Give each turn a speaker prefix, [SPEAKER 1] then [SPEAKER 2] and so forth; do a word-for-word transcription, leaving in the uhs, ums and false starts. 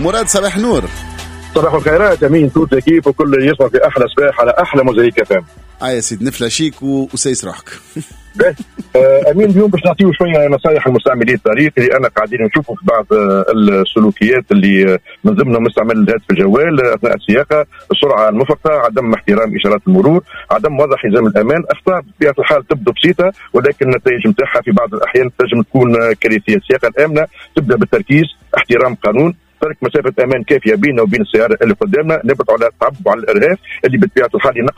[SPEAKER 1] مراد صباح نور.
[SPEAKER 2] صباح الخيرات امين توت كيف وكل اللي يسمع في احلى صباح على احلى موزايك فام.
[SPEAKER 1] اه يا سيد نفلا شيك وسيس روحك.
[SPEAKER 2] امين اليوم باش نعطيو شويه نصائح لمستعملي الطريق، لان قاعدين نشوفوا في بعض السلوكيات اللي من ضمنهم استعمال الهاتف الجوال اثناء السياقه، السرعه المفرطه، عدم احترام اشارات المرور، عدم وضع حزام الامان. اخطاء بطبيعه الحال تبدو بسيطه ولكن النتائج نتاعها في بعض الاحيان تنجم تكون كارثيه. السياقه الامنه تبدا بالتركيز، احترام قانون، ترك مسافه امان كافيه بيننا وبين السياره اللي قدامنا، نبعد على التعب وعلى الارهاف اللي بطبيعه الحال ينقص